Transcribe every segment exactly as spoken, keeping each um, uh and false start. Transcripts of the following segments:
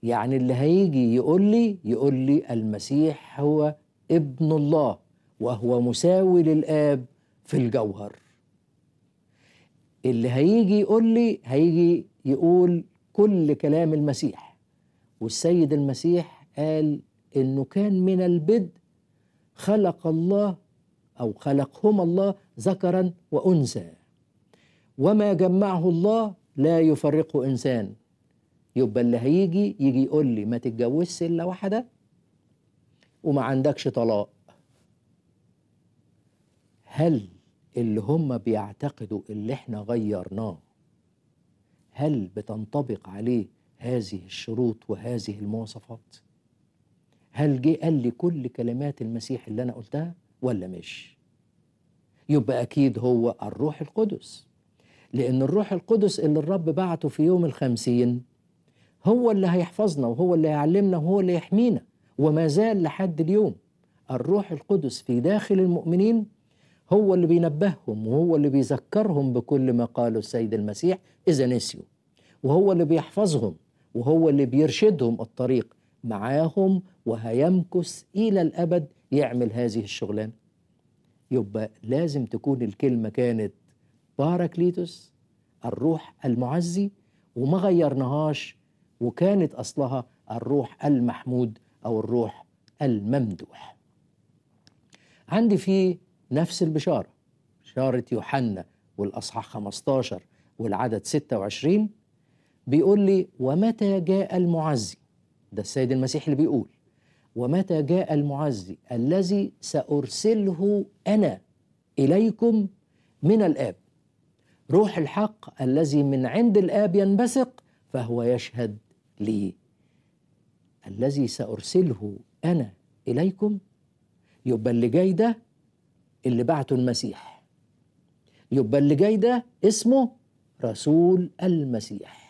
يعني اللي هيجي يقول لي يقول لي المسيح هو ابن الله وهو مساوي للآب في الجوهر. اللي هيجي يقول لي هيجي يقول كل كلام المسيح، والسيد المسيح قال إنه كان من البدء خلق الله أو خلقهما الله ذكرا وأنثى، وما جمعه الله لا يفرقه إنسان. يبقى اللي هيجي يجي يقول لي ما تتجوزش إلا واحدة وما عندكش طلاق، هل اللي هم بيعتقدوا اللي احنا غيرناه هل بتنطبق عليه هذه الشروط وهذه المواصفات؟ هل جه قال لي كل كلمات المسيح اللي أنا قلتها ولا مش؟ يبقى أكيد هو الروح القدس، لأن الروح القدس اللي الرب بعته في يوم الخمسين هو اللي هيحفظنا وهو اللي هيعلمنا وهو اللي يحمينا، وما زال لحد اليوم الروح القدس في داخل المؤمنين هو اللي بينبههم وهو اللي بيذكرهم بكل ما قاله السيد المسيح إذا نسيوا، وهو اللي بيحفظهم وهو اللي بيرشدهم الطريق معاهم، وهيمكث إلى الأبد يعمل هذه الشغلانة. يبقى لازم تكون الكلمة كانت باراكليتوس، الروح المعزي، وما غيرناهاش، وكانت أصلها الروح المحمود أو الروح الممدوح. عندي في نفس البشارة، بشارة يوحنا والأصحاح خمسة عشر والعدد ستة وعشرين، بيقول لي ومتى جاء المعزي، ده السيد المسيح اللي بيقول ومتى جاء المعزي الذي سأرسله أنا إليكم من الآب، روح الحق الذي من عند الآب ينبثق فهو يشهد لي. الذي سأرسله أنا إليكم، يبقى اللي جاي ده اللي بعته المسيح، يبقى اللي جاي ده اسمه رسول المسيح.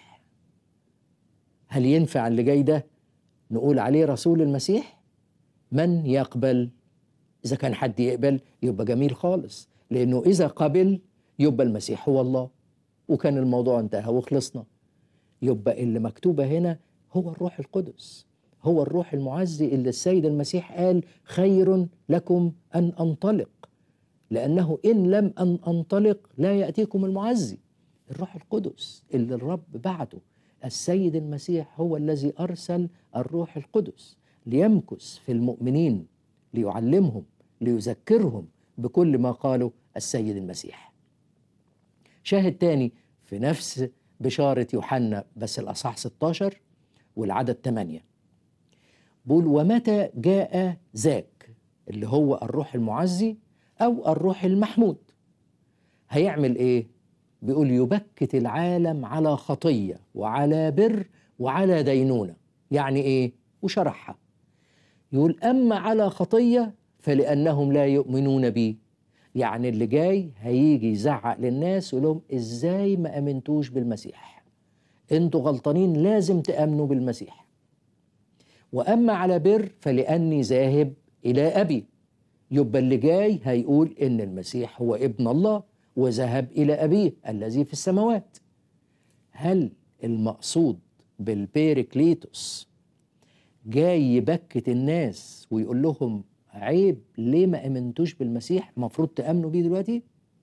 هل ينفع اللي جاي ده نقول عليه رسول المسيح؟ من يقبل؟ إذا كان حد يقبل يبقى جميل خالص، لأنه إذا قبل يبقى المسيح هو الله وكان الموضوع انتهى وخلصنا. يبقى اللي مكتوبة هنا هو الروح القدس، هو الروح المعزي اللي السيد المسيح قال خير لكم أن أنطلق، لأنه إن لم أن أنطلق لا يأتيكم المعزي. الروح القدس اللي الرب بعته، السيد المسيح هو الذي أرسل الروح القدس ليمكث في المؤمنين، ليعلمهم، ليذكرهم بكل ما قاله السيد المسيح. شاهد تاني في نفس بشارة يوحنا بس الأصحاح ستة عشر والعدد ثمانية، بقول ومتى جاء ذاك اللي هو الروح المعزي أو الروح المحمود هيعمل إيه؟ بيقول يبكت العالم على خطية وعلى بر وعلى دينونة. يعني إيه؟ وشرحها، يقول أما على خطية فلأنهم لا يؤمنون بي. يعني اللي جاي هيجي يزعق للناس ويقول لهم إزاي ما أمنتوش بالمسيح؟ أنتوا غلطانين، لازم تأمنوا بالمسيح. وأما على بر فلأني ذاهب إلى أبي. يبقى اللي جاي هيقول إن المسيح هو ابن الله وذهب إلى أبيه الذي في السماوات. هل المقصود بالبيريكليتوس جاي يبكت الناس ويقول لهم عيب ليه ما امنتوش بالمسيح، المفروض تأمنوا بيه دلوقتي؟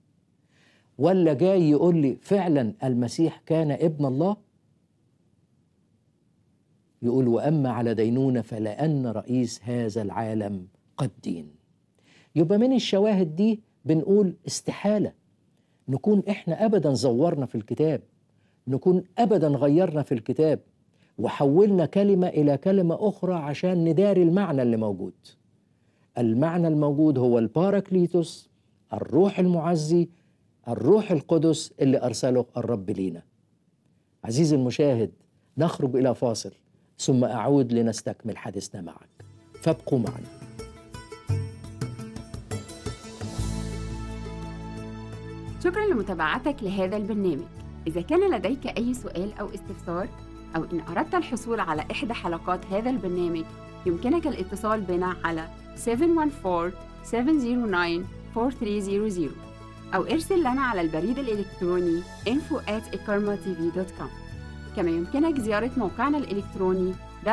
ولا جاي يقول لي فعلا المسيح كان ابن الله؟ يقول وأما على دينونة فلأن رئيس هذا العالم قد دين. يبقى من الشواهد دي بنقول استحالة نكون احنا أبدا زورنا في الكتاب، نكون أبدا غيرنا في الكتاب وحولنا كلمة إلى كلمة أخرى عشان نداري المعنى اللي موجود. المعنى الموجود هو الباراكليتوس، الروح المعزي، الروح القدس اللي أرسله الرب لينا. عزيزي المشاهد، نخرج إلى فاصل ثم أعود لنستكمل حديثنا معك، فابقوا معنا. شكرا لمتابعتك لهذا البرنامج. إذا كان لديك أي سؤال أو استفسار أو إن أردت الحصول على إحدى حلقات هذا البرنامج، يمكنك الاتصال بنا على سبعة واحد أربعة سبعة صفر تسعة أربعة ثلاثة صفر صفر أو ارسل لنا على البريد الإلكتروني info at ikarmatv دوت com. كما يمكنك زيارة موقعنا الإلكتروني